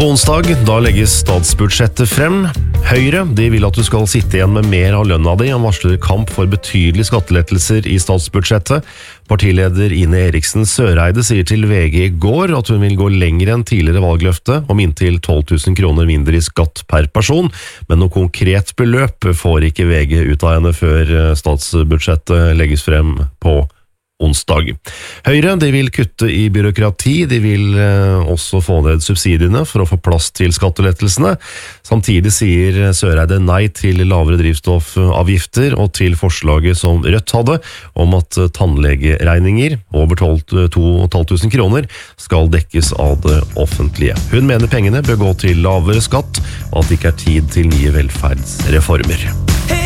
På onsdag, da legges statsbudsjettet frem. Høyre, de vil at du skal sitte igjen med mer av lønna di, og varsler kamp for betydelige skattelettelser i statsbudsjettet. Partileder Ine Eriksen Søreide sier til VG i går at hun vil gå lenger enn tidligere valgløfte om inntil 12 000 kroner mindre i skatt per person, men noe konkret beløp får ikke VG ut av henne før statsbudsjettet legges frem på onsdag. Høyre, de vil kutte i byråkrati, de vil også få ned subsidiene for å få plass til skattelettelsene. Samtidig sier Søreide nei til lavere drivstoffavgifter og til forslaget som Rødt hadde om at tannlegeregninger over 12 500 kroner skal dekkes av det offentlige. Hun mener pengene bør gå til lavere skatt og at det ikke er tid til nye velferdsreformer.